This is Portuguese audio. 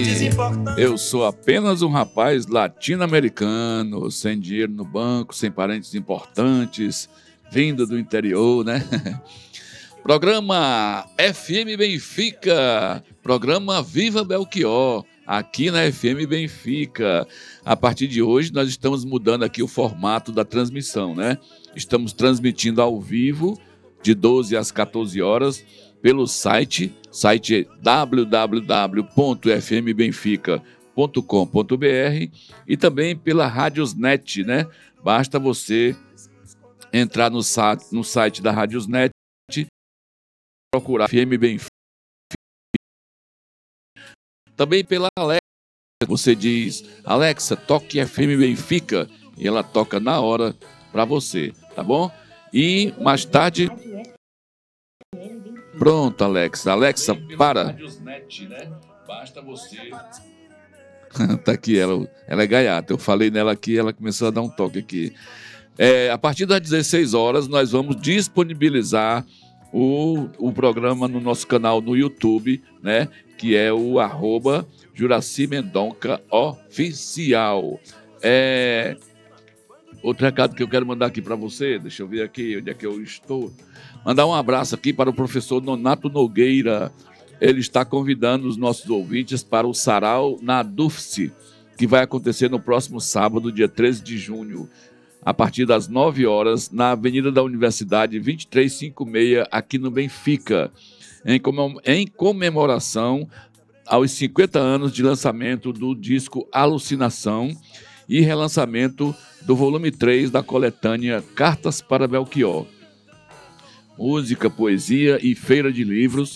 Eu sou apenas um rapaz latino-americano, sem dinheiro no banco, sem parentes importantes, vindo do interior, né? Programa FM Benfica, programa Viva Belchior, aqui na FM Benfica. A partir de hoje nós estamos mudando aqui o formato da transmissão, né? Estamos transmitindo ao vivo de 12 às 14 horas pelo site www.fmbenfica.com.br e também pela Radiosnet, né? Basta você entrar no site da Radiosnet, procurar FM Benfica. Também pela Alexa, você diz: Alexa, toque FM Benfica, e ela toca na hora para você, tá bom? E mais tarde... Pronto, Alexa. Alexa, para. Basta você... Tá aqui, ela é gaiata. Eu falei nela aqui, ela começou a dar um toque aqui. A partir das 16 horas, nós vamos disponibilizar o programa no nosso canal no YouTube, né? Que é o @Juraci Mendonça Oficial. Outro recado que eu quero mandar aqui para você, deixa eu ver aqui onde é que eu estou. Mandar um abraço aqui para o professor Nonato Nogueira. Ele está convidando os nossos ouvintes para o Sarau na DUFSE, que vai acontecer no próximo sábado, dia 13 de junho, a partir das 9 horas, na Avenida da Universidade 2356, aqui no Benfica, em comemoração aos 50 anos de lançamento do disco Alucinação e relançamento do volume 3 da coletânea Cartas para Belchior. Música, poesia e feira de livros